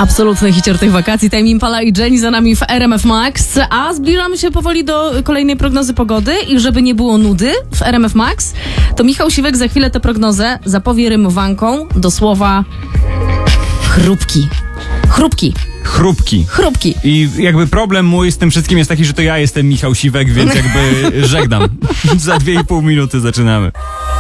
Absolutny hicior tych wakacji. Tame Impala i Jenny za nami w RMF Max. A zbliżamy się powoli do kolejnej prognozy pogody i żeby nie było nudy w RMF Max, to Michał Siwek za chwilę tę prognozę zapowie rymowanką do słowa chrupki. Chrupki. I jakby problem mój z tym wszystkim jest taki, że to ja jestem Michał Siwek, więc jakby żegnam. Za 2,5 minuty zaczynamy.